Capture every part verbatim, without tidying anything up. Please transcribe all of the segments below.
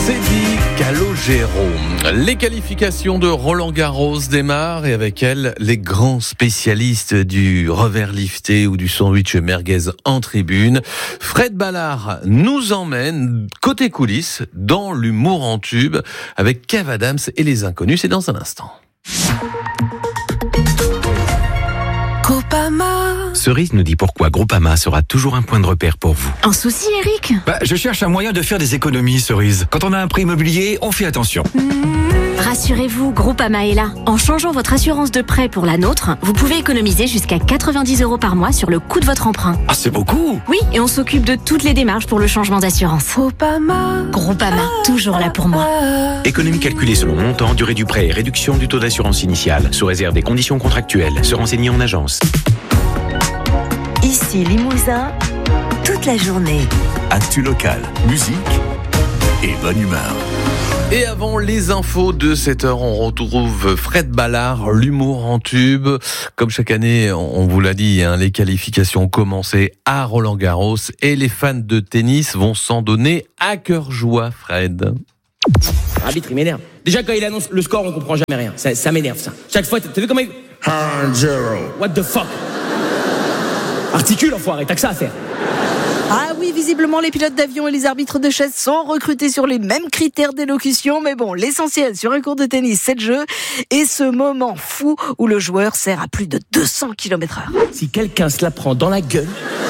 C'est dit Calogero. Les qualifications de Roland Garros démarrent et avec elles, les grands spécialistes du revers lifté ou du sandwich merguez en tribune. Fred Ballard nous emmène côté coulisses dans l'humour en tube avec Kev Adams et les inconnus. C'est dans un instant. Groupama. Cerise nous dit pourquoi Groupama sera toujours un point de repère pour vous. Un souci, Eric ? Bah, je cherche un moyen de faire des économies, Cerise. Quand on a un prêt immobilier, on fait attention. Mmh. Rassurez-vous, Groupama est là. En changeant votre assurance de prêt pour la nôtre, vous pouvez économiser jusqu'à quatre-vingt-dix euros par mois sur le coût de votre emprunt. Ah, c'est beaucoup. Oui, et on s'occupe de toutes les démarches pour le changement d'assurance. Groupama. Groupama, toujours là pour moi. Économie calculée selon montant, durée du prêt et réduction du taux d'assurance initiale, sous réserve des conditions contractuelles. Se renseigner en agence. Ici Limousin, toute la journée. Actu locale, musique et bonne humeur. Et avant les infos de sept heures, on retrouve Fred Ballard, l'humour en tube. Comme chaque année, on vous l'a dit, hein, les qualifications ont commencé à Roland Garros et les fans de tennis vont s'en donner à cœur joie, Fred. L'arbitre, il m'énerve. Déjà, quand il annonce le score, on comprend jamais rien. Ça, ça m'énerve, ça. Chaque fois, t'as vu comment il... un zéro. What the fuck? Articule, enfoiré, t'as que ça à faire. Ah oui, visiblement, les pilotes d'avion et les arbitres de chaise sont recrutés sur les mêmes critères d'élocution. Mais bon, l'essentiel sur un cours de tennis, c'est le jeu. Et ce moment fou où le joueur sert à plus de deux cents kilomètres heure. Si quelqu'un se la prend dans la gueule,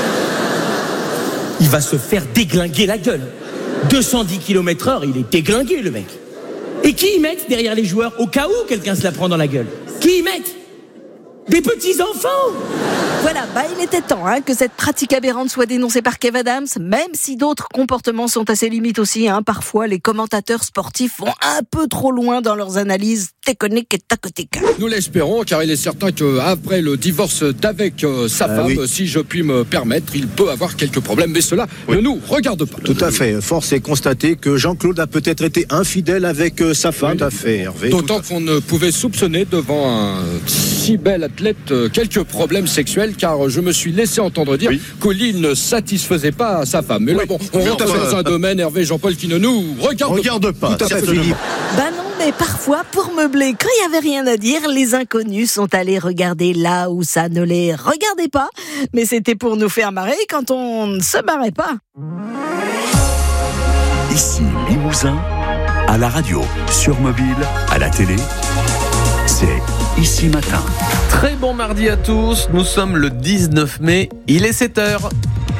il va se faire déglinguer la gueule. deux cent dix kilomètres heure, il est déglingué, le mec. Et qui y mettent derrière les joueurs au cas où quelqu'un se la prend dans la gueule? Qui y mettent? Des petits-enfants! Voilà, bah il était temps hein, que cette pratique aberrante soit dénoncée par Kev Adams, même si d'autres comportements sont assez limites aussi. Hein. Parfois, les commentateurs sportifs vont un peu trop loin dans leurs analyses techniques et tactiques. Nous l'espérons, car il est certain qu'après le divorce d'avec euh, sa euh, femme, oui. si je puis me permettre, il peut avoir quelques problèmes, mais cela oui. ne nous regarde pas. Tout à fait. Force est constater que Jean-Claude a peut-être été infidèle avec euh, sa femme. Oui. Tout à fait, Hervé. D'autant qu'on ne pouvait soupçonner devant un si bel athlète euh, quelques problèmes sexuels, car je me suis laissé entendre dire oui. qu'Oli ne satisfaisait pas sa femme. Mais oui. là, bon, on rentre dans un domaine, Hervé Jean-Paul, qui ne nous regarde, regarde pas. Tout à fait. Bah non, mais parfois, pour meubler, quand il n'y avait rien à dire, les inconnus sont allés regarder là où ça ne les regardait pas. Mais c'était pour nous faire marrer quand on ne se marrait pas. Ici Limousin, à la radio, sur mobile, à la télé, c'est Ici Matin. Très bon mardi à tous, nous sommes le dix-neuf mai, il est sept heures.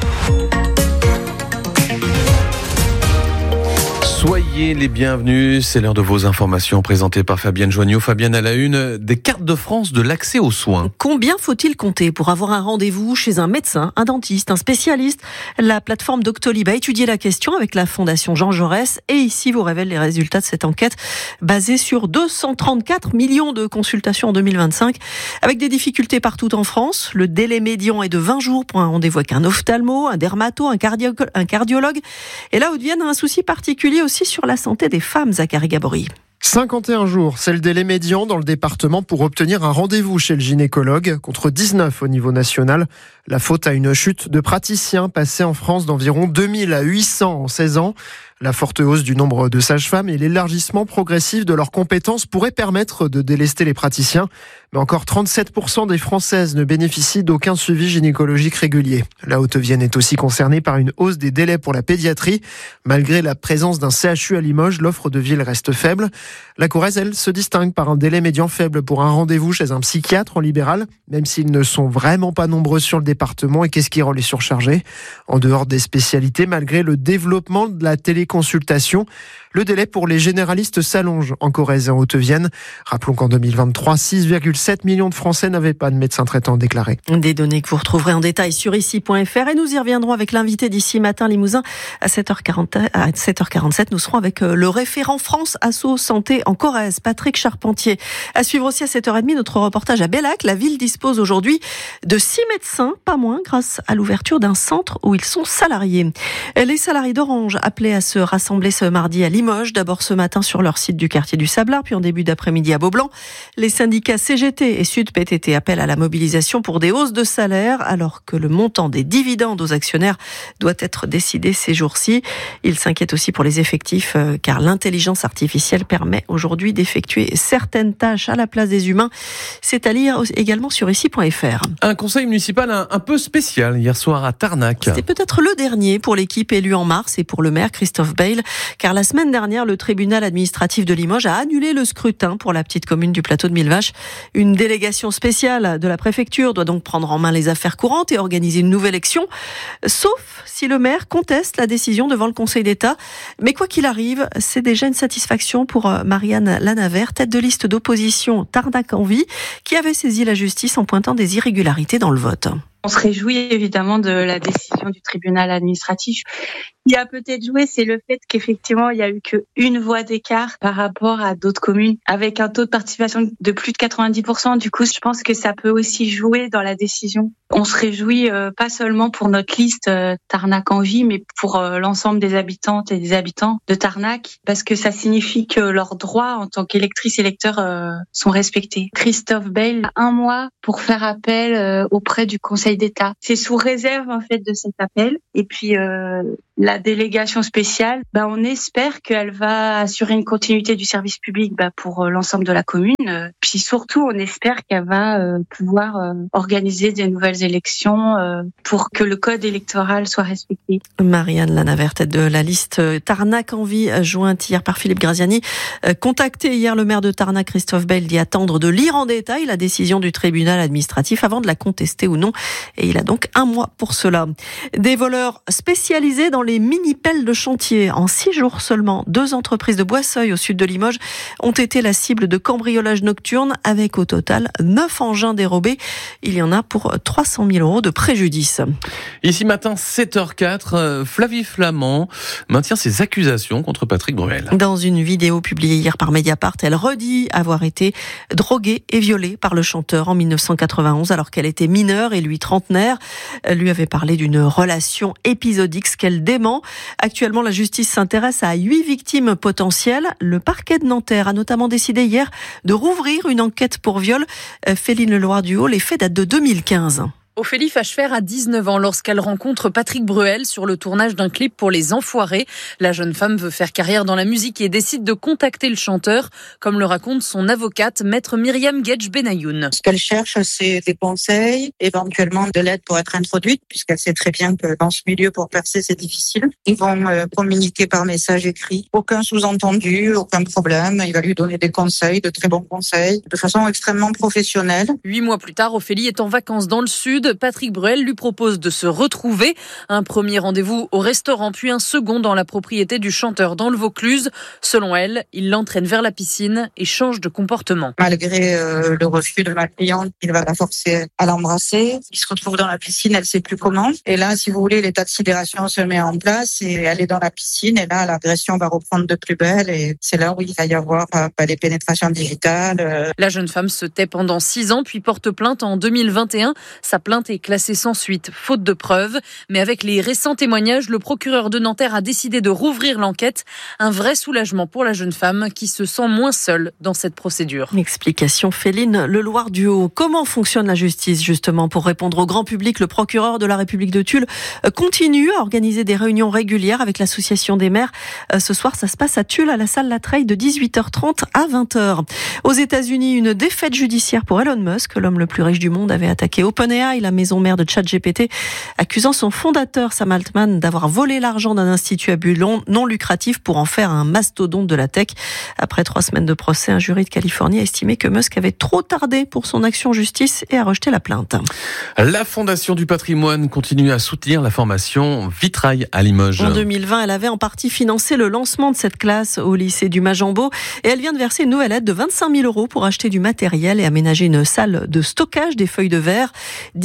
Soyez les bienvenus, c'est l'heure de vos informations présentées par Fabienne Joignot. Fabienne à la une, des cartes de France de l'accès aux soins. Combien faut-il compter pour avoir un rendez-vous chez un médecin, un dentiste, un spécialiste? La plateforme Doctolib a étudié la question avec la Fondation Jean Jaurès et ici vous révèle les résultats de cette enquête basée sur deux cent trente-quatre millions de consultations en deux mille vingt-cinq avec des difficultés partout en France. Le délai médian est de vingt jours pour un rendez-vous avec un ophtalmo, un dermato, un, cardio- un cardiologue. Et là, Haute-Vienne a un souci particulier aussi sur la santé des femmes, Zachary Gabory. cinquante et un jours, c'est le délai médian dans le département pour obtenir un rendez-vous chez le gynécologue, contre dix-neuf au niveau national. La faute à une chute de praticiens passée en France d'environ deux mille à huit cents en seize ans. La forte hausse du nombre de sages-femmes et l'élargissement progressif de leurs compétences pourraient permettre de délester les praticiens. Mais encore trente-sept pour cent des Françaises ne bénéficient d'aucun suivi gynécologique régulier. La Haute-Vienne est aussi concernée par une hausse des délais pour la pédiatrie. Malgré la présence d'un C H U à Limoges, l'offre de ville reste faible. La Corrèze, elle, se distingue par un délai médian faible pour un rendez-vous chez un psychiatre en libéral, même s'ils ne sont vraiment pas nombreux sur le département et qu'est-ce qui rend les surchargés. En dehors des spécialités, malgré le développement de la téléconsultation, le délai pour les généralistes s'allonge en Corrèze et en Haute-Vienne. Rappelons qu'en deux mille vingt-trois, six virgule sept millions de Français n'avaient pas de médecin traitant déclaré. Des données que vous retrouverez en détail sur ici point f r et nous y reviendrons avec l'invité d'ici matin Limousin à sept heures quarante, à sept heures quarante-sept. Nous serons avec le référent France Asso Santé en Corrèze, Patrick Charpentier. À suivre aussi à sept heures trente notre reportage à Bellac. La ville dispose aujourd'hui de six médecins, pas moins, grâce à l'ouverture d'un centre où ils sont salariés. Les salariés d'Orange appelés à se rassembler ce mardi à Limoges Limoges. D'abord ce matin sur leur site du quartier du Sablard, puis en début d'après-midi à Beaublanc. Les syndicats C G T et Sud P T T appellent à la mobilisation pour des hausses de salaire, alors que le montant des dividendes aux actionnaires doit être décidé ces jours-ci. Ils s'inquiètent aussi pour les effectifs, car l'intelligence artificielle permet aujourd'hui d'effectuer certaines tâches à la place des humains. C'est à lire également sur ici point f r. Un conseil municipal un, un peu spécial hier soir à Tarnac. C'était peut-être le dernier pour l'équipe élue En Mars et pour le maire Christophe Bayle, car la semaine dernière, le tribunal administratif de Limoges a annulé le scrutin pour la petite commune du plateau de Millevaches. Une délégation spéciale de la préfecture doit donc prendre en main les affaires courantes et organiser une nouvelle élection, sauf si le maire conteste la décision devant le Conseil d'État. Mais quoi qu'il arrive, c'est déjà une satisfaction pour Marianne Lanavert, tête de liste d'opposition Tarnac Envie, qui avait saisi la justice en pointant des irrégularités dans le vote. On se réjouit évidemment de la décision du tribunal administratif. Il y a peut-être joué, c'est le fait qu'effectivement, il y a eu qu'une voix d'écart par rapport à d'autres communes, avec un taux de participation de plus de quatre-vingt-dix pour cent. Du coup, je pense que ça peut aussi jouer dans la décision. On se réjouit euh, pas seulement pour notre liste euh, Tarnac Envie, mais pour euh, l'ensemble des habitantes et des habitants de Tarnac, parce que ça signifie que leurs droits en tant qu'électrices et électeurs euh, sont respectés. Christophe Bayle a un mois pour faire appel euh, auprès du Conseil d'État. C'est sous réserve en fait de cet appel. Et puis euh, la délégation spéciale, bah, on espère qu'elle va assurer une continuité du service public bah, pour euh, l'ensemble de la commune. Euh, puis surtout, on espère qu'elle va euh, pouvoir euh, organiser des nouvelles élections euh, pour que le code électoral soit respecté. Marianne Lanavert, tête de la liste Tarnac Envie, jointe hier par Philippe Graziani. Contacté hier, le maire de Tarnac, Christophe Bayle, dit attendre de lire en détail la décision du tribunal administratif avant de la contester ou non. Et il a donc un mois pour cela. Des voleurs spécialisés dans les mini-pelles de chantier. En six jours seulement, deux entreprises de Boisseuil au sud de Limoges ont été la cible de cambriolage nocturne avec au total neuf engins dérobés. Il y en a pour trois cent mille euros de préjudice. Ici matin, sept heures quatre, Flavie Flament maintient ses accusations contre Patrick Bruel. Dans une vidéo publiée hier par Mediapart, elle redit avoir été droguée et violée par le chanteur en dix-neuf cent quatre-vingt-onze alors qu'elle était mineure et lui trentenaire. Elle lui avait parlé d'une relation épisodique, ce qu'elle dément. Actuellement, la justice s'intéresse à huit victimes potentielles. Le parquet de Nanterre a notamment décidé hier de rouvrir une enquête pour viol. Féline Leloir-Duhaut, les faits datent de deux mille quinze. Ophélie Fachefer a dix-neuf ans lorsqu'elle rencontre Patrick Bruel sur le tournage d'un clip pour Les Enfoirés. La jeune femme veut faire carrière dans la musique et décide de contacter le chanteur, comme le raconte son avocate, maître Myriam Gedj-Benayoun. Ce qu'elle cherche, c'est des conseils, éventuellement de l'aide pour être introduite, puisqu'elle sait très bien que dans ce milieu, pour percer, c'est difficile. Ils vont euh, communiquer par message écrit. Aucun sous-entendu, aucun problème. Il va lui donner des conseils, de très bons conseils, de façon extrêmement professionnelle. Huit mois plus tard, Ophélie est en vacances dans le sud. Patrick Bruel lui propose de se retrouver. Un premier rendez-vous au restaurant, puis un second dans la propriété du chanteur dans le Vaucluse. Selon elle, il l'entraîne vers la piscine et change de comportement. Malgré euh, le refus de ma cliente, il va la forcer à l'embrasser. Il se retrouve dans la piscine, elle ne sait plus comment. Et là, si vous voulez, l'état de sidération se met en place et elle est dans la piscine. Et là, l'agression va reprendre de plus belle. Et c'est là où il va y avoir euh, les pénétrations digitales. Euh. La jeune femme se tait pendant six ans, puis porte plainte en deux mille vingt et un. Sa plainte est classée sans suite, faute de preuves. Mais avec les récents témoignages, le procureur de Nanterre a décidé de rouvrir l'enquête. Un vrai soulagement pour la jeune femme qui se sent moins seule dans cette procédure. Explication Féline Leloir-Duhaut. Comment fonctionne la justice justement? Pour répondre au grand public, le procureur de la République de Tulle continue à organiser des réunions régulières avec l'association des maires. Ce soir, ça se passe à Tulle, à la salle Latreille de dix-huit heures trente à vingt heures. Aux États-Unis, une défaite judiciaire pour Elon Musk. L'homme le plus riche du monde avait attaqué OpenAI, la maison mère de ChatGPT, accusant son fondateur Sam Altman d'avoir volé l'argent d'un institut à but non lucratif pour en faire un mastodonte de la tech. Après trois semaines de procès, un jury de Californie a estimé que Musk avait trop tardé pour son action en justice et a rejeté la plainte. La Fondation du patrimoine continue à soutenir la formation Vitrail à Limoges. En deux mille vingt, elle avait en partie financé le lancement de cette classe au lycée du Majambo et elle vient de verser une nouvelle aide de vingt-cinq mille euros pour acheter du matériel et aménager une salle de stockage des feuilles de verre. dix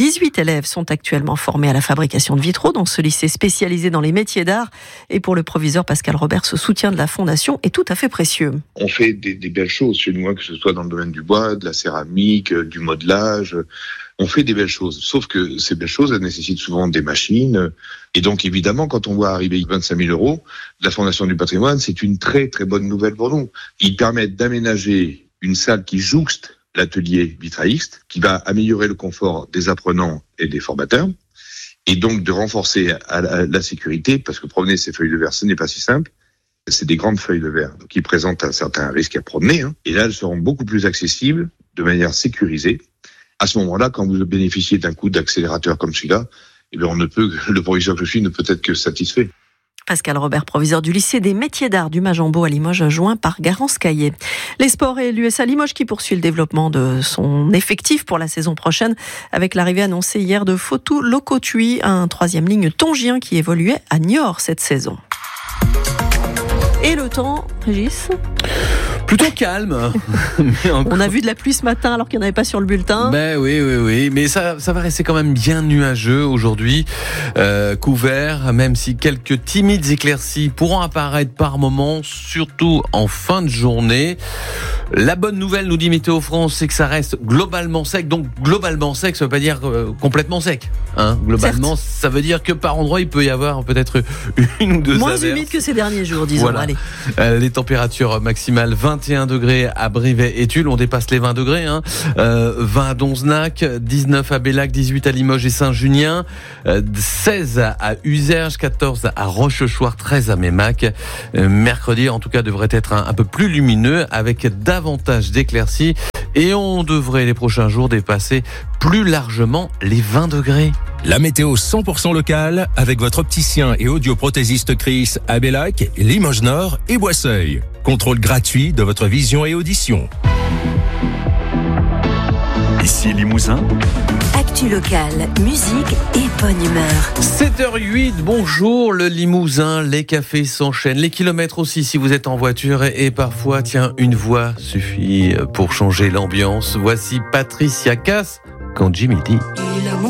dix-huit élèves sont actuellement formés à la fabrication de vitraux dans ce lycée spécialisé dans les métiers d'art. Et pour le proviseur Pascal Robert, ce soutien de la Fondation est tout à fait précieux. On fait des, des belles choses chez nous, hein, que ce soit dans le domaine du bois, de la céramique, du modelage. On fait des belles choses, sauf que ces belles choses, elles nécessitent souvent des machines. Et donc, évidemment, quand on voit arriver vingt-cinq mille euros de la Fondation du patrimoine, c'est une très, très bonne nouvelle pour nous. Ils permettent d'aménager une salle qui jouxte l'atelier vitrailliste, qui va améliorer le confort des apprenants et des formateurs, et donc de renforcer la, la sécurité, parce que promener ces feuilles de verre, ce n'est pas si simple. C'est des grandes feuilles de verre, donc qui présentent un certain risque à promener. Hein. Et là, elles seront beaucoup plus accessibles, de manière sécurisée. À ce moment-là, quand vous bénéficiez d'un coup d'accélérateur comme celui-là, eh bien, on ne peut, le proviseur que je suis ne peut être que satisfait. Pascal Robert, proviseur du lycée des métiers d'art du Majambo à Limoges, joint par Garance Caillé. Les sports et l'U S A Limoges qui poursuit le développement de son effectif pour la saison prochaine avec l'arrivée annoncée hier de Fotou Lokotui, un troisième ligne tongien qui évoluait à Niort cette saison. Et le temps, Régis ? Plutôt calme. On a vu de la pluie ce matin alors qu'il n'y en avait pas sur le bulletin. Ben oui, oui, oui. Mais ça, ça va rester quand même bien nuageux aujourd'hui, euh, couvert, même si quelques timides éclaircies pourront apparaître par moments, surtout en fin de journée. La bonne nouvelle, nous dit Météo France, c'est que ça reste globalement sec. Donc globalement sec, ça veut pas dire euh, complètement sec. Hein, globalement, certes. Ça veut dire que par endroit, il peut y avoir peut-être une ou deux moins averses. humide que ces derniers jours, disons. Voilà. Allez. Euh, les températures maximales vingt et un degrés à Brivet et Tulle, on dépasse les vingt degrés. Hein. Euh, vingt à Donzenac, dix-neuf à Bellac, dix-huit à Limoges et Saint-Junien, euh, seize à Uzerge, quatorze à Rochechouart, treize à Mémac. Euh, mercredi, en tout cas, devrait être un, un peu plus lumineux avec davantage d'éclaircies et on devrait les prochains jours dépasser plus largement les vingt degrés. La météo cent pour cent locale avec votre opticien et audioprothésiste Chris à Bellac, Limoges Nord et Boisseuil. Contrôle gratuit de votre vision et audition. Ici Limousin. Actu locale, musique et bonne humeur. sept heures huit, bonjour le Limousin, les cafés s'enchaînent, les kilomètres aussi si vous êtes en voiture et parfois, tiens, une voix suffit pour changer l'ambiance. Voici Patricia Cass quand Jimmy dit.